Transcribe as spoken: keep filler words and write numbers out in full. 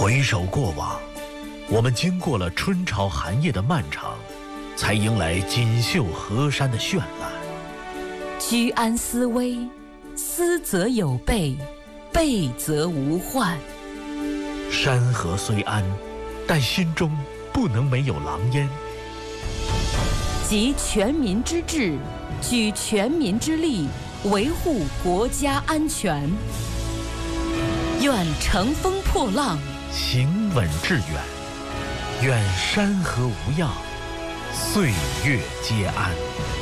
回首过往，我们经过了春潮寒夜的漫长，才迎来锦绣河山的绚烂。 居安思危，思则有备，备则无患。 山河虽安，但心中不能没有狼烟。 集全民之智，举全民之力，维护国家安全。愿乘风破浪， 行稳致远。愿山河无恙，岁月皆安。